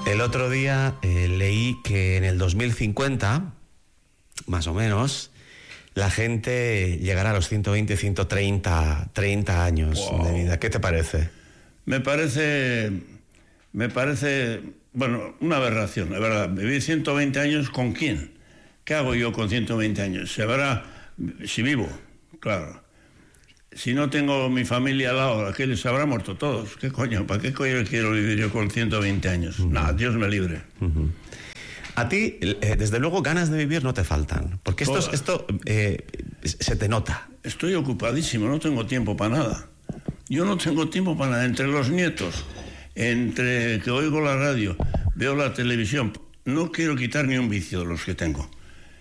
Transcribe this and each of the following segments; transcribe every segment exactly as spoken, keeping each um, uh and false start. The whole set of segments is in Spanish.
El otro día eh, leí que en el dos mil cincuenta, más o menos, la gente llegará a los ciento veinte, ciento treinta años wow. de vida. ¿Qué te parece? Me parece, me parece, bueno, una aberración, la verdad. Vivir ciento veinte años, ¿con quién? ¿Qué hago yo con ciento veinte años? Se verá, si vivo, claro. Si no tengo mi familia al lado, aquellos se habrán muerto todos. ¿Qué coño? ¿Para qué coño quiero vivir yo con ciento veinte años? Uh-huh. Nada, Dios me libre. Uh-huh. A ti, eh, desde luego, ganas de vivir no te faltan. Porque esto, esto eh, se te nota. Estoy ocupadísimo, no tengo tiempo para nada. Yo no tengo tiempo para nada. Entre los nietos, entre que oigo la radio, veo la televisión, no quiero quitar ni un vicio de los que tengo.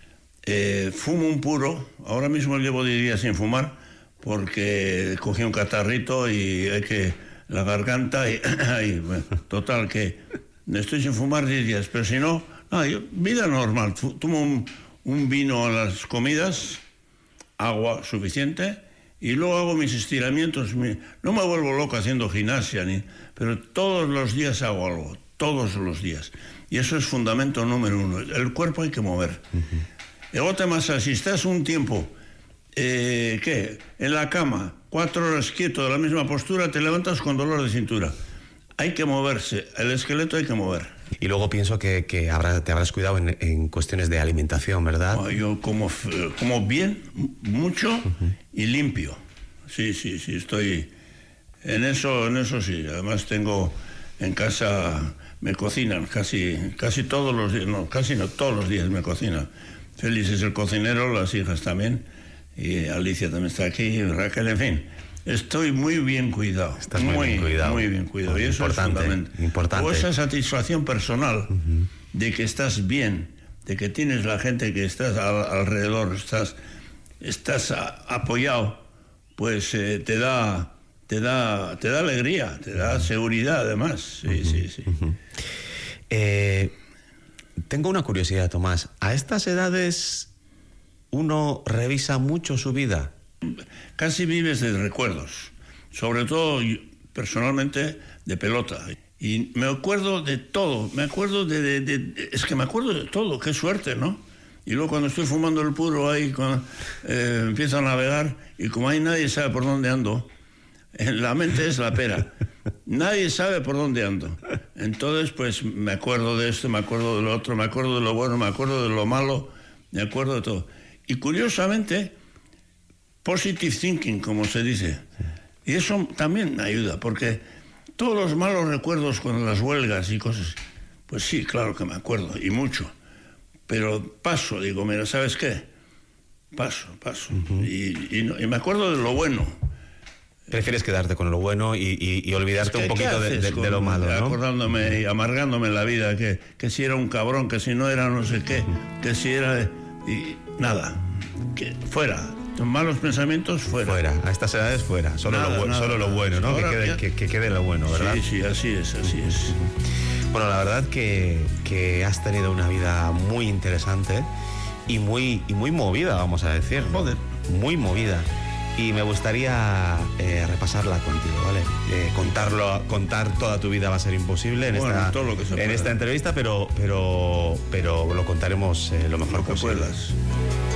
Eh, fumo un puro, ahora mismo llevo diez días sin fumar, porque cogí un catarrito y hay que la garganta y, y bueno, total que estoy sin fumar diez días, pero si no, nada, yo, vida normal, tomo un, un vino a las comidas, agua suficiente y luego hago mis estiramientos, mi, no me vuelvo loco haciendo gimnasia, ni, pero todos los días hago algo, todos los días, y eso es fundamento número uno, el cuerpo hay que mover. Uh-huh. Y otra más, si estás un tiempo Eh, ¿qué? En la cama, cuatro horas quieto, de la misma postura, te levantas con dolor de cintura. Hay que moverse, el esqueleto hay que mover. Y luego pienso que, que habrá, te habrás cuidado en, en cuestiones de alimentación, ¿verdad? No, yo como, como bien, mucho uh-huh. y limpio. Sí, sí, sí, estoy en eso, en eso sí. Además tengo en casa, me cocinan casi, casi todos los días, no, casi no, todos los días me cocinan. Félix es el cocinero, las hijas también. Y Alicia también está aquí, Raquel, en fin. Estoy muy bien cuidado. Estás muy, muy bien cuidado. Muy bien cuidado. Muy y eso importante, es fundamental. importante. O esa satisfacción personal uh-huh. de que estás bien, de que tienes la gente que estás al, alrededor, estás, estás a, apoyado, pues eh, te da, te da, te da alegría, te da seguridad, además. Sí, uh-huh. sí, sí. Uh-huh. Eh, tengo una curiosidad, Tomás. A estas edades uno revisa mucho su vida. Casi vives de recuerdos, sobre todo yo, personalmente de pelota. Y me acuerdo de todo, me acuerdo de, de, de... Es que me acuerdo de todo, qué suerte, ¿no? Y luego cuando estoy fumando el puro ahí, cuando, eh, empiezo a navegar y como ahí nadie sabe por dónde ando, en la mente es la pera. Nadie sabe por dónde ando. Entonces, pues me acuerdo de esto, me acuerdo de lo otro, me acuerdo de lo bueno, me acuerdo de lo malo, me acuerdo de todo. Y curiosamente, positive thinking, como se dice. Y eso también me ayuda, porque todos los malos recuerdos con las huelgas y cosas, pues sí, claro que me acuerdo, y mucho. Pero paso, digo, mira, ¿sabes qué? Paso, paso. Uh-huh. y, y, no, y me acuerdo de lo bueno. Prefieres quedarte con lo bueno y, y, y olvidarte es que, un poquito de, de, de lo malo, ¿no? Acordándome y amargándome la vida, que, que si era un cabrón, que si no era no sé qué, uh-huh. que si era... Y nada, que fuera, malos pensamientos fuera. Fuera, a estas edades fuera, solo, nada, lo, bu- nada, solo lo bueno, ¿no? Que quede, ya... que, que quede lo bueno, ¿verdad? Sí, sí, así es, así es. Bueno, la verdad que, que has tenido una vida muy interesante y muy, y muy movida, vamos a decir. Joder. Muy movida. Y me gustaría eh, repasarla contigo, ¿vale? Eh, contarlo, contar toda tu vida va a ser imposible en, bueno, esta, todo lo que en esta entrevista, pero, pero, pero lo contaremos eh, lo mejor lo que posible. puedas.